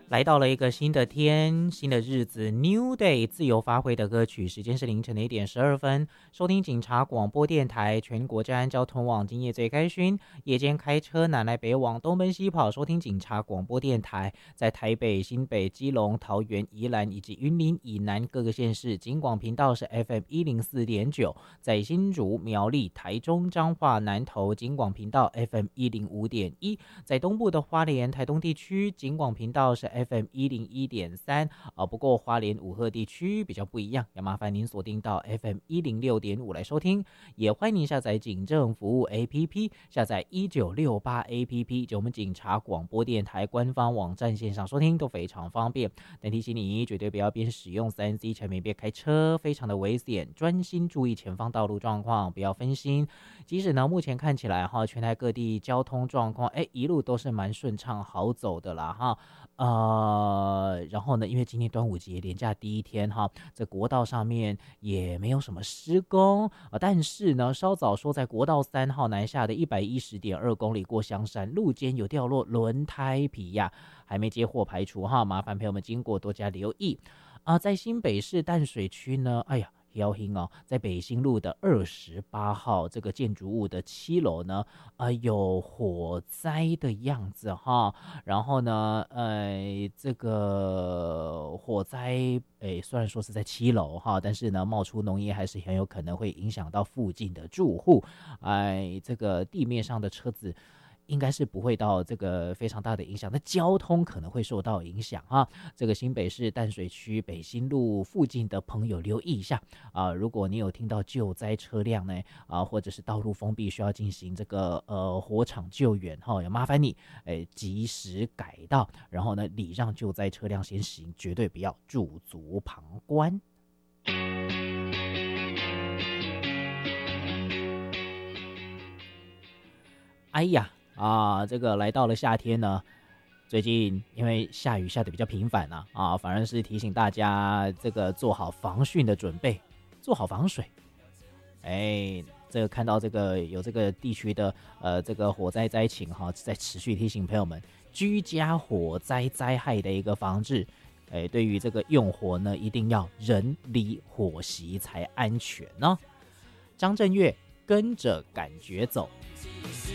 来到了一个新的天，新的日子 ，New Day， 自由发挥的歌曲，时间是凌晨的1点12分。收听警察广播电台，全国治安交通网，今夜最开勋。夜间开车南来北往，东奔西跑，收听警察广播电台，在台北、新北、基隆、桃园、宜兰以及云林以南各个县市，警广频道是 FM104.9，在新竹、苗栗、台中、彰化、南投，警广频道 FM105.1，在东部的花莲、台东地区，警广频道是FM101.3不过花莲武鹤地区比较不一样，要麻烦您锁定到 FM106.5来收听，也欢迎您下载警政服务 APP， 下载1968 APP， 就我们警察广播电台官方网站线上收听都非常方便。但提醒你，绝对不要边使用3C 产品边开车，非常的危险，专心注意前方道路状况，不要分心。即使呢目前看起来全台各地交通状况一路都是蛮顺畅好走的啦然后呢，因为今天端午节连假第一天在国道上面也没有什么施工但是呢，稍早说在国道3号南下的110.2公里过香山路肩有掉落轮胎皮呀，还没接获排除麻烦朋友们经过多加留意在新北市淡水区呢，要听在北新路的28号这个建筑物的7楼呢，有火灾的样子然后呢，这个火灾，虽然说是在7楼但是呢，冒出浓烟还是很有可能会影响到附近的住户，这个地面上的车子应该是不会到这个非常大的影响，那交通可能会受到影响这个新北市淡水区北新路附近的朋友留意一下如果你有听到救灾车辆呢或者是道路封闭需要进行这个火场救援也麻烦你及时改道，然后呢礼让救灾车辆先行，绝对不要驻足旁观。这个来到了夏天呢，最近因为下雨下的比较频繁反而是提醒大家这个做好防汛的准备，做好防水。这个看到这个有这个地区的这个火灾灾情在持续提醒朋友们居家火灾灾害的一个防治。对于这个用火呢，一定要人离火熄才安全张震岳跟着感觉走。